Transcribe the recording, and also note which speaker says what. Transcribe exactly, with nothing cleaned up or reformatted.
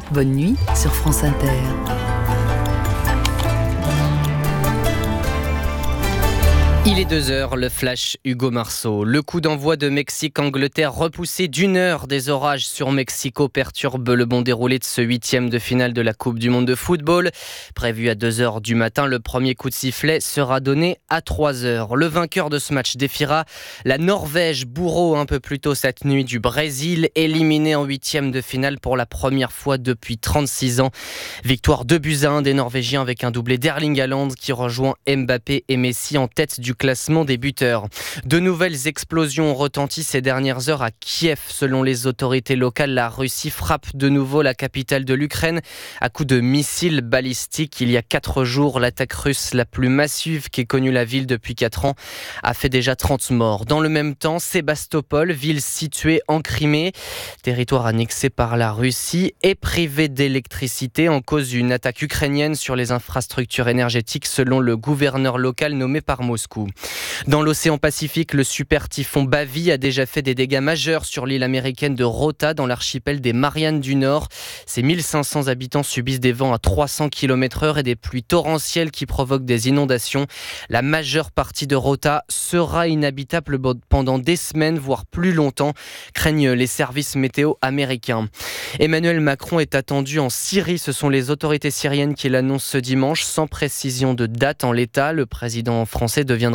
Speaker 1: Bonne nuit sur France Inter.
Speaker 2: Il est deux heures, le flash Hugo Marceau. Le coup d'envoi de Mexique-Angleterre repoussé d'une heure. Des orages sur Mexico perturbent le bon déroulé de ce huitième de finale de la Coupe du Monde de football. Prévu à deux heures du matin, le premier coup de sifflet sera donné à trois heures. Le vainqueur de ce match défiera la Norvège, bourreau un peu plus tôt cette nuit du Brésil, éliminé en huitième de finale pour la première fois depuis trente-six ans. Victoire deux buts à un des Norvégiens avec un doublé d'Erling Haaland qui rejoint Mbappé et Messi en tête du classement des buteurs. De nouvelles explosions ont retenti ces dernières heures à Kiev. Selon les autorités locales, la Russie frappe de nouveau la capitale de l'Ukraine à coups de missiles balistiques. Il y a quatre jours, l'attaque russe la plus massive qu'ait connue la ville depuis quatre ans a fait déjà trente morts. Dans le même temps, Sébastopol, ville située en Crimée, territoire annexé par la Russie, est privée d'électricité en cause d'une attaque ukrainienne sur les infrastructures énergétiques selon le gouverneur local nommé par Moscou. Dans l'océan Pacifique, le super typhon Bavi a déjà fait des dégâts majeurs sur l'île américaine de Rota dans l'archipel des Mariannes du Nord. Ses mille cinq cents habitants subissent des vents à trois cents kilomètres heure et des pluies torrentielles qui provoquent des inondations. La majeure partie de Rota sera inhabitable pendant des semaines, voire plus longtemps, craignent les services météo américains. Emmanuel Macron est attendu en Syrie. Ce sont les autorités syriennes qui l'annoncent ce dimanche, sans précision de date en l'état. Le président français deviendra